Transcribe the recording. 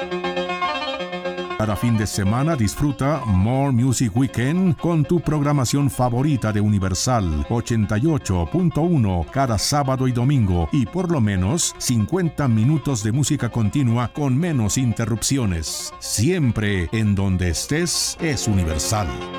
Cada fin de semana disfruta More Music Weekend con tu programación favorita de Universal 88.1 cada sábado y domingo y por lo menos 50 minutos de música continua con menos interrupciones. Siempre en donde estés es Universal.